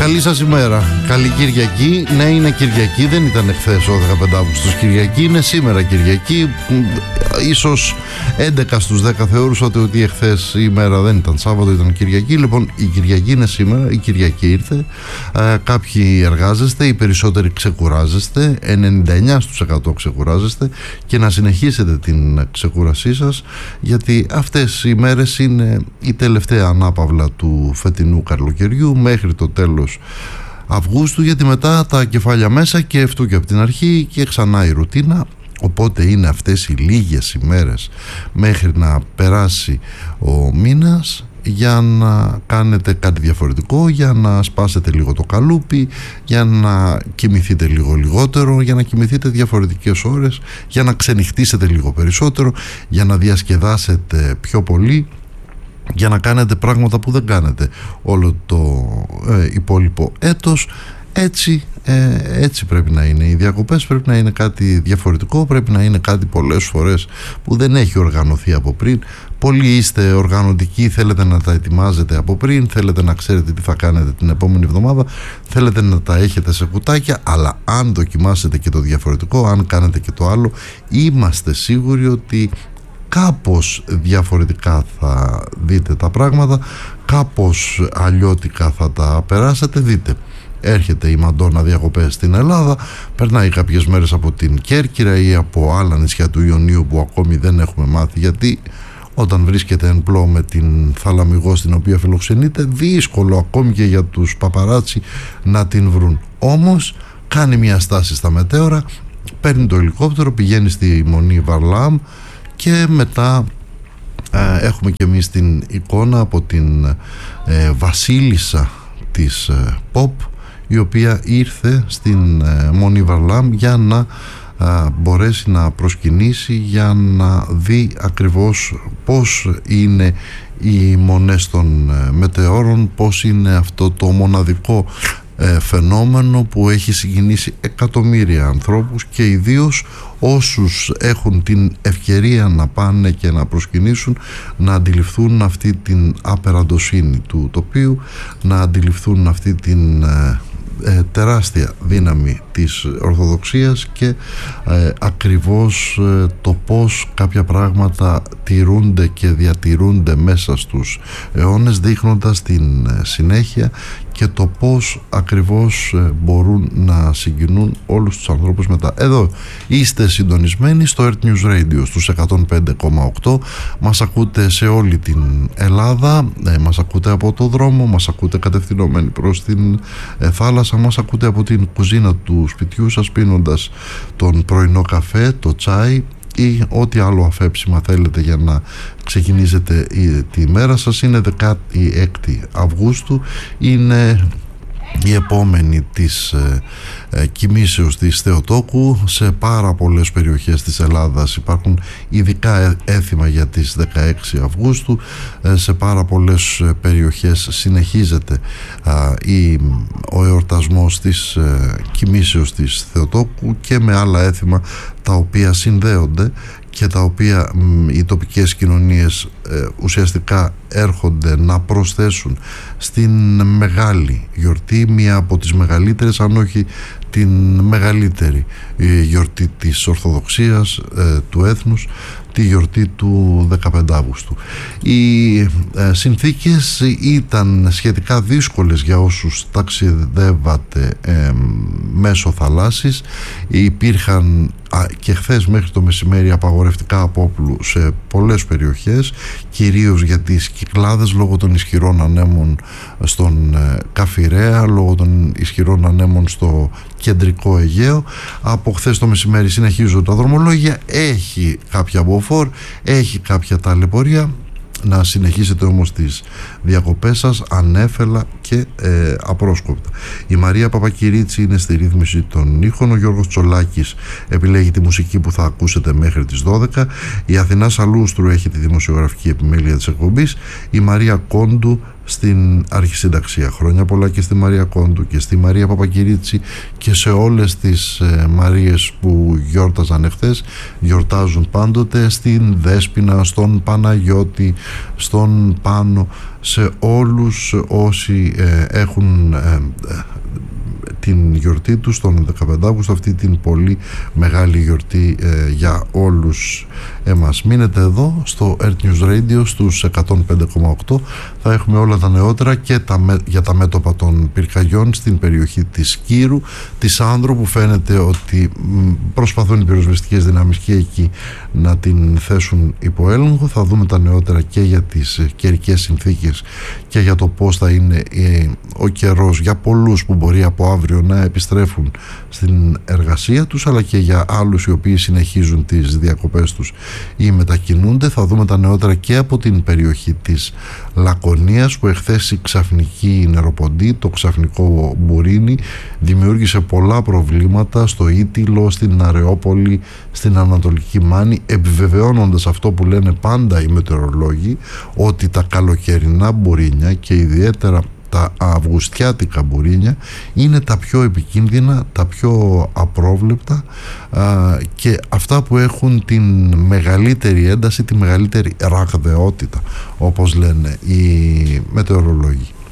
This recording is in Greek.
Καλή σας ημέρα, καλή Κυριακή. Ναι, είναι Κυριακή, δεν ήταν εχθές ο 15 Αύγουστος Κυριακή, είναι σήμερα Κυριακή. Ίσως 11 στους 10 θεωρούσατε ότι εχθές η ημέρα δεν ήταν Σάββατο, ήταν Κυριακή. Λοιπόν, η Κυριακή είναι σήμερα, η Κυριακή ήρθε. Κάποιοι εργάζεστε, οι περισσότεροι ξεκουράζεστε, 99 στους 100 ξεκουράζεστε, και να συνεχίσετε την ξεκούρασή σας, γιατί αυτές οι μέρες είναι η τελευταία ανάπαυλα του φετινού καλοκαιριού μέχρι το τέλος Αυγούστου, γιατί μετά τα κεφάλια μέσα και αυτού και από την αρχή και ξανά η ρουτίνα. Οπότε είναι αυτές οι λίγες ημέρες μέχρι να περάσει ο μήνας για να κάνετε κάτι διαφορετικό, για να σπάσετε λίγο το καλούπι, για να κοιμηθείτε λίγο λιγότερο, για να κοιμηθείτε διαφορετικές ώρες, για να ξενυχτήσετε λίγο περισσότερο, για να διασκεδάσετε πιο πολύ, για να κάνετε πράγματα που δεν κάνετε όλο το υπόλοιπο έτος. Έτσι πρέπει να είναι. Οι διακοπές πρέπει να είναι κάτι διαφορετικό, πρέπει να είναι κάτι πολλές φορές που δεν έχει οργανωθεί από πριν. Πολλοί είστε οργανωτικοί, θέλετε να τα ετοιμάζετε από πριν, θέλετε να ξέρετε τι θα κάνετε την επόμενη εβδομάδα, θέλετε να τα έχετε σε κουτάκια, αλλά αν δοκιμάσετε και το διαφορετικό, αν κάνετε και το άλλο, είμαστε σίγουροι ότι κάπως διαφορετικά θα δείτε τα πράγματα, κάπως αλλιώτικα θα τα περάσετε. Δείτε, έρχεται η Μαντόνα διακοπές στην Ελλάδα, περνάει κάποιες μέρες από την Κέρκυρα ή από άλλα νησιά του Ιωνίου που ακόμη δεν έχουμε μάθει, γιατί όταν βρίσκεται εν πλώ με την Θαλαμιγό στην οποία φιλοξενείται, δύσκολο ακόμη και για τους παπαράτσι να την βρουν. Όμως κάνει μια στάση στα μετέωρα, παίρνει το ελικόπτερο, πηγαίνει στη Μονή Βαρλάμ και μετά έχουμε και εμείς την εικόνα από την βασίλισσα της pop, η οποία ήρθε στην Μονή Βαρλάμ για να μπορέσει να προσκυνήσει, για να δει ακριβώς πώς είναι οι μονές των μετεώρων, πώς είναι αυτό το μοναδικό φαινόμενο που έχει συγκινήσει εκατομμύρια ανθρώπους, και ιδίως όσους έχουν την ευκαιρία να πάνε και να προσκυνήσουν, να αντιληφθούν αυτή την απεραντοσύνη του τοπίου, να αντιληφθούν αυτή την τεράστια δύναμη της Ορθοδοξίας και ακριβώς το πώς κάποια πράγματα τηρούνται και διατηρούνται μέσα στους αιώνες, δείχνοντας την συνέχεια και το πώς ακριβώς μπορούν να συγκινούν όλους τους ανθρώπους μετά. Εδώ είστε συντονισμένοι στο Earth News Radio στους 105,8. Μας ακούτε σε όλη την Ελλάδα, μας ακούτε από το δρόμο, μας ακούτε κατευθυνόμενοι προς την θάλασσα, μας ακούτε από την κουζίνα του σπιτιού σας πίνοντας τον πρωινό καφέ, το τσάι ή ό,τι άλλο αφέψιμα θέλετε για να ξεκινήσετε τη μέρα σας. Είναι 16 Αυγούστου, είναι η επόμενη της κοιμήσεως της Θεοτόκου. Σε πάρα πολλές περιοχές της Ελλάδας υπάρχουν ειδικά έθιμα για τις 16 Αυγούστου. Σε πάρα πολλές περιοχές συνεχίζεται ο εορτασμός της κοιμήσεως της Θεοτόκου και με άλλα έθιμα τα οποία συνδέονται και τα οποία οι τοπικές κοινωνίες ουσιαστικά έρχονται να προσθέσουν στην μεγάλη γιορτή, μία από τις μεγαλύτερες, αν όχι την μεγαλύτερη γιορτή της Ορθοδοξίας, του έθνους, τη γιορτή του 15 Αύγουστου. Οι συνθήκες ήταν σχετικά δύσκολες για όσους ταξιδεύατε μέσω θαλάσσης. Υπήρχαν και χθες μέχρι το μεσημέρι απαγορευτικά απόπλου σε πολλές περιοχές, κυρίως για τις Κυκλάδες λόγω των ισχυρών ανέμων στον Καφιρέα, λόγω των ισχυρών ανέμων στο κεντρικό Αιγαίο. Από χθες το μεσημέρι συνεχίζουν τα δρομολόγια, έχει κάποια μποφόρ, έχει κάποια ταλαιπωρία. Να συνεχίσετε όμως τις διακοπές σας ανέφελα και απρόσκοπτα. Η Μαρία Παπακυρίτσι είναι στη ρύθμιση των ήχων, ο Γιώργος Τσολάκης επιλέγει τη μουσική που θα ακούσετε μέχρι τις 12, η Αθηνά Σαλούστρου έχει τη δημοσιογραφική επιμέλεια της εκπομπής, η Μαρία Κόντου στην αρχισυνταξία. Χρόνια πολλά και στη Μαρία Κόντου και στη Μαρία Παπακυρίτσι και σε όλες τις Μαρίες που γιόρταζαν εχθές, γιορτάζουν πάντοτε, στην Δέσποινα, στον Παναγιώτη, στον Πάνο, σε όλους όσοι έχουν την γιορτή τους τον 15 Αύγουστο, αυτή την πολύ μεγάλη γιορτή για όλους εμάς. Μείνετε εδώ στο Earth News Radio στους 105,8. Θα έχουμε όλα τα νεότερα και για τα μέτωπα των πυρκαγιών στην περιοχή της Κύρου, της Άνδρο, που φαίνεται ότι προσπαθούν οι πυροσβεστικές δυνάμεις και εκεί να την θέσουν υπό έλεγχο. Θα δούμε τα νεότερα και για τις καιρικές συνθήκες και για το πώς θα είναι ο καιρός για πολλούς που μπορεί από αύριο να επιστρέφουν στην εργασία τους, αλλά και για άλλους οι οποίοι συνεχίζουν τις διακοπές τους ή μετακινούνται. Θα δούμε τα νεότερα και από την περιοχή της Λακωνίας, που εχθές η ξαφνική νεροποντή, το ξαφνικό μπουρίνι, δημιούργησε πολλά προβλήματα στο Ήτυλο, στην Αρεόπολη, στην Ανατολική Μάνη, επιβεβαιώνοντας αυτό που λένε πάντα οι μετεωρολόγοι, ότι τα καλοκαιρινά μπουρίνια και ιδιαίτερα τα αυγουστιάτικα μπουρίνια είναι τα πιο επικίνδυνα, τα πιο απρόβλεπτα και αυτά που έχουν την μεγαλύτερη ένταση, τη μεγαλύτερη ραγδαιότητα, όπως λένε οι μετεωρολόγοι.